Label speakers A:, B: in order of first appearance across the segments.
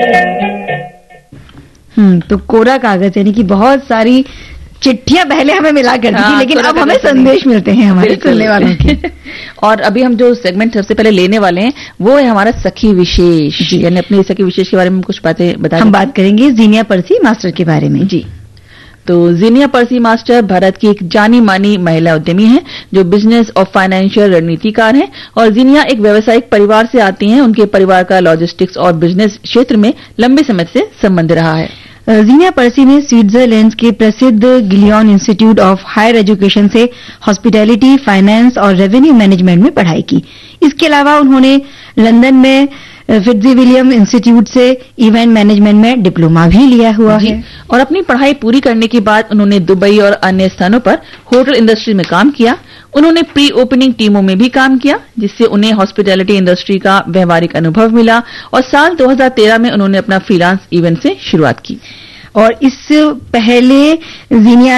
A: तो कोरा कागज यानी कि बहुत सारी चिट्ठियां पहले हमें मिला करती थी, लेकिन अब हमें संदेश मिलते हैं हमारे सुनने वालों के।
B: और अभी हम जो सेगमेंट सबसे पहले लेने वाले हैं वो है हमारा सखी विशेष, यानी अपनी सखी विशेष के बारे में कुछ बातें बता।
A: हम बात करेंगे जीनिया पर्सी मास्टर के बारे में।
B: जी, तो जीनिया पर्सी मास्टर भारत की एक जानी मानी महिला उद्यमी हैं जो बिजनेस और फाइनेंशियल रणनीतिकार हैं, और जीनिया एक व्यावसायिक परिवार से आती हैं। उनके परिवार का लॉजिस्टिक्स और बिजनेस क्षेत्र में लंबे समय से संबंध रहा है।
A: जीनिया पर्सी ने स्विट्जरलैंड के प्रसिद्ध Gillian institute of higher education से हॉस्पिटैलिटी, फाइनेंस और रेवेन्यू मैनेजमेंट में पढ़ाई की। इसके अलावा उन्होंने लंदन में फिट्जविलियम इंस्टीट्यूट से इवेंट मैनेजमेंट में डिप्लोमा भी लिया हुआ है।
B: और अपनी पढ़ाई पूरी करने के बाद उन्होंने दुबई और अन्य स्थानों पर होटल इंडस्ट्री में काम किया। उन्होंने प्री ओपनिंग टीमों में भी काम किया, जिससे उन्हें हॉस्पिटैलिटी इंडस्ट्री का व्यवहारिक अनुभव मिला, और साल 2013 में उन्होंने अपना फ्रीलांस इवेंट से शुरुआत की।
A: और इसे पहले जीनिया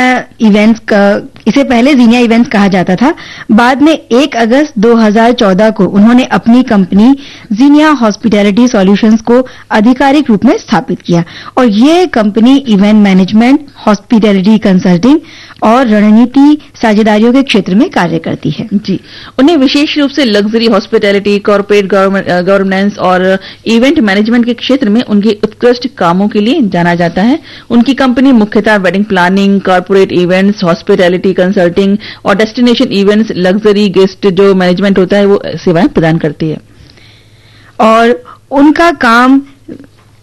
A: इवेंट्स कहा जाता था। बाद में 1 अगस्त 2014 को उन्होंने अपनी कंपनी जीनिया हॉस्पिटैलिटी सॉल्यूशंस को आधिकारिक रूप में स्थापित किया, और ये company event management, hospitality consulting और रणनीति साझेदारियों के क्षेत्र में कार्य करती है।
B: जी, उन्हें विशेष रूप से लग्जरी हॉस्पिटैलिटी, कॉर्पोरेट गवर्नेंस और इवेंट मैनेजमेंट के क्षेत्र में उनके उत्कृष्ट कामों के लिए जाना जाता है। उनकी कंपनी मुख्यतः wedding planning, corporate events, hospitality consulting और डेस्टिनेशन इवेंट्स, लग्जरी गेस्ट जो मैनेजमेंट होता है वो सेवाएं प्रदान करती है।
A: और उनका काम